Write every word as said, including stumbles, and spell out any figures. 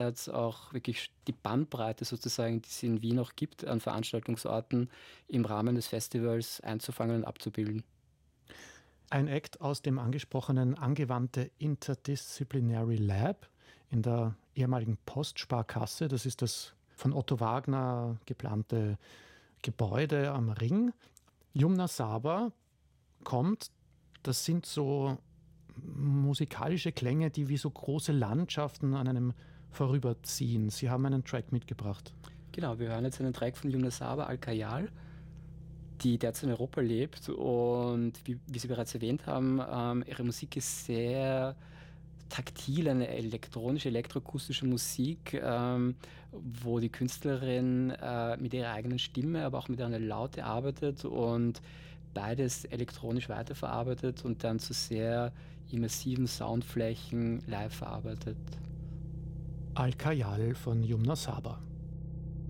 jetzt auch wirklich die Bandbreite sozusagen, die es in Wien auch gibt, an Veranstaltungsorten im Rahmen des Festivals einzufangen und abzubilden. Ein Act aus dem angesprochenen Angewandte Interdisciplinary Lab in der ehemaligen Postsparkasse. Das ist das von Otto Wagner geplante Gebäude am Ring. Yumna Saba kommt. Das sind so musikalische Klänge, die wie so große Landschaften an einem vorüberziehen. Sie haben einen Track mitgebracht. Genau, wir hören jetzt einen Track von Yumna Saba, Al-Khayal, die derzeit in Europa lebt und wie, wie Sie bereits erwähnt haben, ähm, ihre Musik ist sehr taktil, eine elektronische, elektroakustische Musik, ähm, wo die Künstlerin äh, mit ihrer eigenen Stimme, aber auch mit einer Laute arbeitet und beides elektronisch weiterverarbeitet und dann zu sehr immersiven Soundflächen live verarbeitet. Al-Khayal von Yumna Saba.